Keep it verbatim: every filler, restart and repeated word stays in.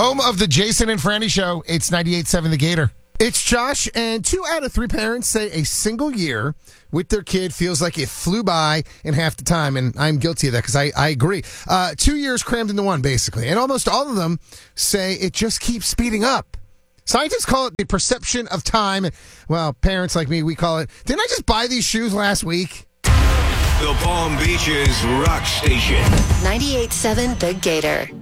Home of the Jason and Franny Show. It's ninety-eight point seven The Gator. It's Josh, and two out of three parents say a single year with their kid feels like it flew by in half the time, and I'm guilty of that because I, I agree. Uh, two years crammed into one, basically, and almost all of them say it just keeps speeding up. Scientists call it the perception of time. Well, parents like me, we call it, didn't I just buy these shoes last week? The Palm Beaches Rock Station. ninety-eight point seven The Gator.